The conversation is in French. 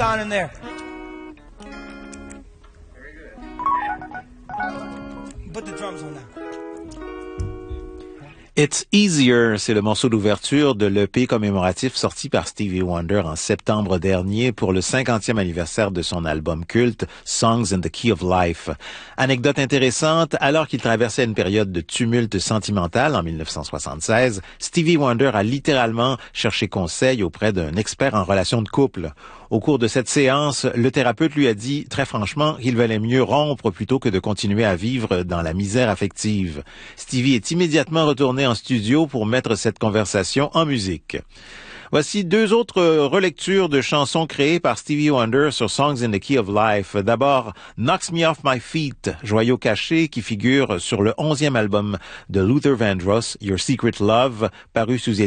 sound in there. Put the drums on now. It's Easier, c'est le morceau d'ouverture de l'EP commémoratif sorti par Stevie Wonder en septembre dernier pour le 50e anniversaire de son album culte Songs in the Key of Life. Anecdote intéressante, alors qu'il traversait une période de tumulte sentimental en 1976, Stevie Wonder a littéralement cherché conseil auprès d'un expert en relations de couple. Au cours de cette séance, le thérapeute lui a dit très franchement qu'il valait mieux rompre plutôt que de continuer à vivre dans la misère affective. Stevie est immédiatement retourné en studio pour mettre cette conversation en musique. Voici deux autres relectures de chansons créées par Stevie Wonder sur Songs in the Key of Life. D'abord, Knocks Me Off My Feet, joyau caché qui figure sur le 11e album de Luther Vandross, Your Secret Love, paru sous